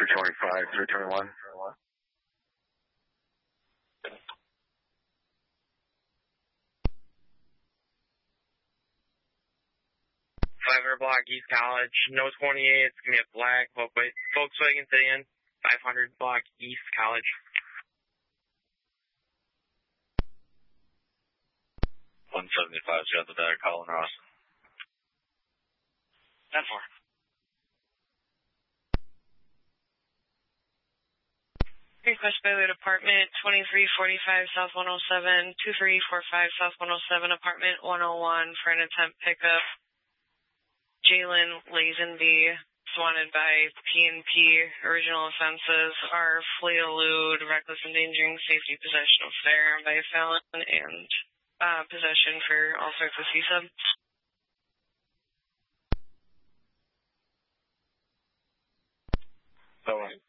325, 321. 500 block East College, no 28, it's going to be a black Volkswagen sedan, 500 block East College. 175, got the data, Colin Ross. 10-4. Request Beirut Apartment 2345 South 107, 2345 South 107, Apartment 101 for an attempt pickup. Jalen Lazenby is wanted by PNP. Original offenses are flee, elude, reckless endangering safety, possession of firearm by a felon, and possession for all sorts of CSUB.